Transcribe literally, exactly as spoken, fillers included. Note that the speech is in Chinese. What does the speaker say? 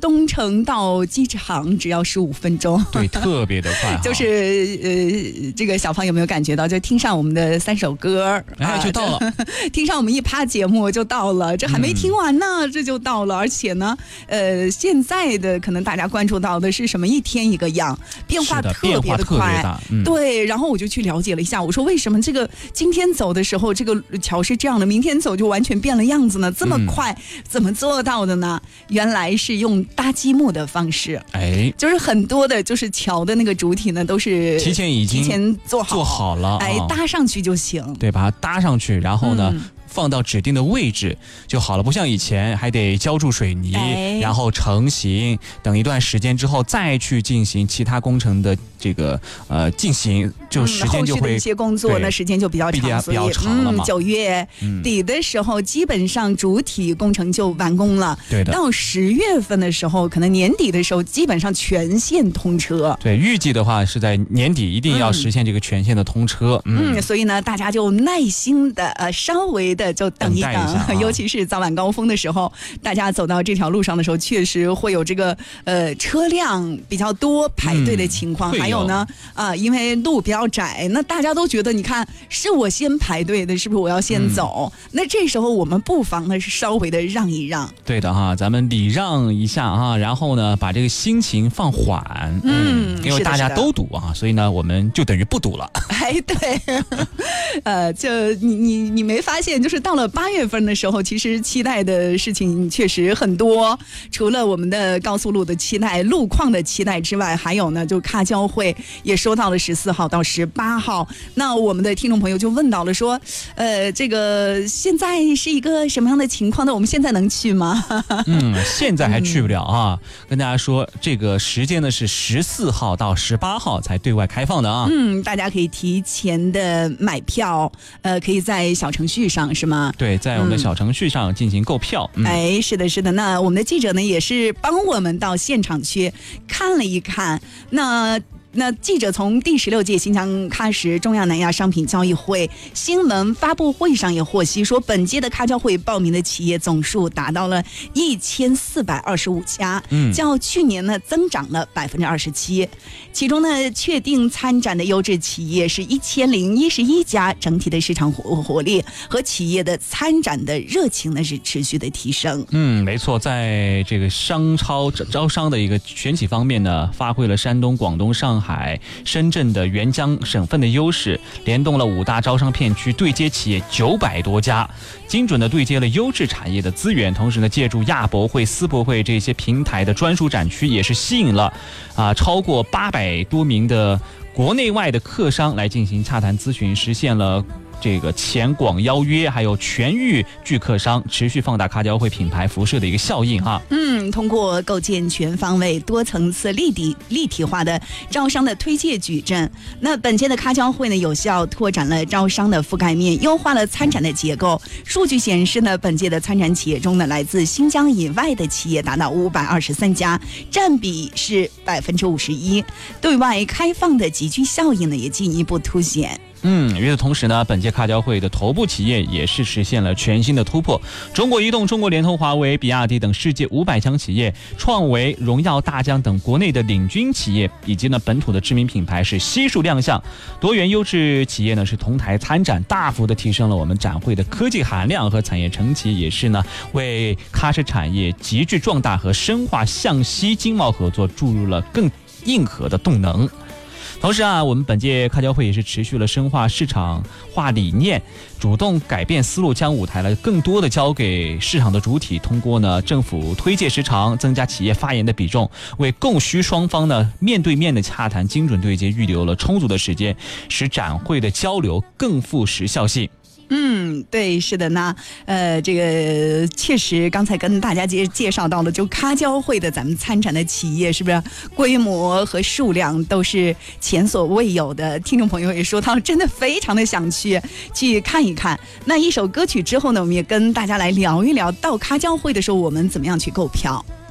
东城到机场只要十五分钟， 对，特别的快。 就是呃，这个小芳有没有感觉到，就听上我们的三首歌， 哎，就到了； 听上我们一趴节目就到了，这还没听完呢，嗯、这就到了。而且呢，呃，现在的可能大家关注到的是什么？一天一个样，变化特别的快。 的嗯、 对，然后我就去了解了一下，我说为什么这个今天走的时候，这个桥是这样的，明天走就完全变了样子呢？这么快，嗯、怎么做到的呢？原来是用搭积木的方式， 哎， 就是很多的，就是桥的那个主体呢，都是提前已经提前做好做好了， 哎，搭上去就行。 对，把它搭上去，然后呢？ 嗯放到指定的位置就好了，不像以前还得浇筑水泥， 哎、 然后成型，等一段时间之后再去进行其他工程的这个呃进行，就时间就会、嗯、 后续的一些工作，那时间就比较长， 比较长了嘛。 九、嗯、月底的时候、嗯，基本上主体工程就完工了。 对的。 到十月份的时候，可能年底的时候，基本上全线通车。 对，预计的话是在年底一定要实现这个全线的通车。 嗯，嗯所以呢，大家就耐心的呃，稍微的。就等一等， 等一啊、 尤其是早晚高峰的时候，大家走到这条路上的时候，确实会有这个呃车辆比较多排队的情况。 嗯、 还有呢，啊、呃，因为路比较窄，那大家都觉得，你看是我先排队的，是不是我要先走？嗯、那这时候我们不妨呢是稍微的让一让。 对的哈，咱们礼让一下啊，然后呢把这个心情放缓。嗯，因为大家都堵啊，所以呢我们就等于不堵了。 哎，对，呃，就你你你没发现就是。到了八月份的时候，其实期待的事情确实很多。除了我们的高速路的期待、路况的期待之外，还有呢，就咖交会也说到了十四号到十八号。那我们的听众朋友就问到了说，呃，这个现在是一个什么样的情况呢？我们现在能去吗？ 嗯，现在还去不了啊。嗯、跟大家说，这个时间呢是十四号到十八号才对外开放的啊。 嗯，大家可以提前的买票，呃，可以在小程序上。是吗？ 对，在我们的小程序上进行购票。 嗯、哎，是的，是的。那我们的记者呢，也是帮我们到现场去看了一看。那。那记者从第十六届新疆喀什中亚南亚商品交易会新闻发布会上也获悉说，本届的咖交会报名的企业总数达到了一千四百二十五家，嗯，较去年呢增长了百分之二十七。其中呢，确定参展的优质企业是一千零一十一家，整体的市场活活力和企业的参展的热情呢是持续的提升。 嗯，没错，在这个商超招商的一个选企方面呢，发挥了山东、广东、上海。海、深圳的援疆省份的优势，联动了五大招商片区，对接企业九百多家，精准的对接了优质产业的资源。同时呢，借助亚博会、思博会这些平台的专属展区，也是吸引了啊超过八百多名的国内外的客商来进行洽谈咨询，实现了这个前广邀约，还有全域聚客商，持续放大咖交会品牌辐射的一个效应哈。 嗯，通过构建全方位、多层次、立体立体化的招商的推介矩阵，那本届的咖交会呢，有效拓展了招商的覆盖面，优化了参展的结构。数据显示呢，本届的参展企业中呢，来自新疆以外的企业达到五百二十三家，占比是百分之五十一。对外开放的集聚效应呢，也进一步凸显。 嗯，与此同时呢，本届咖交会的头部企业也是实现了全新的突破。中国移动、中国联通、华为、比亚迪等世界五百强企业，创维、荣耀、大疆等国内的领军企业，以及呢本土的知名品牌是悉数亮相。多元优质企业呢是同台参展，大幅的提升了我们展会的科技含量和产业承接，也是呢为喀什产业急剧壮大和深化向西经贸合作注入了更硬核的动能。同时啊，我们本届咖交会也是持续了深化市场化理念，主动改变思路，将舞台了更多的交给市场的主体，通过呢政府推介时长，增加企业发言的比重，为供需双方呢面对面的洽谈精准对接预留了充足的时间，使展会的交流更富时效性。 嗯，对，是的呢，呃，这个确实，刚才跟大家介介绍到了，就咖交会的咱们参展的企业，是不是规模和数量都是前所未有的？听众朋友也说到，真的非常的想去去看一看。那一首歌曲之后呢，我们也跟大家来聊一聊，到咖交会的时候我们怎么样去购票。